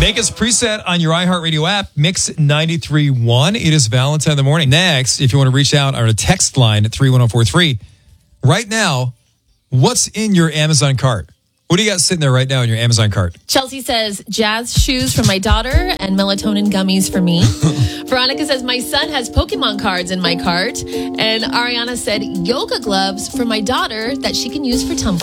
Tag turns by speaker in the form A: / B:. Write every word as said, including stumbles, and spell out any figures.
A: Vegas preset on your iHeartRadio app, Mix ninety-three point one. It is Valentine in the morning. Next, if you want to reach out on a text line at three one zero four three. Right now, what's in your Amazon cart? What do you got sitting there right now in your Amazon cart?
B: Chelsea says, jazz shoes for my daughter and melatonin gummies for me. Veronica says, my son has Pokemon cards in my cart. And Ariana said, yoga gloves for my daughter that she can use for tumbling.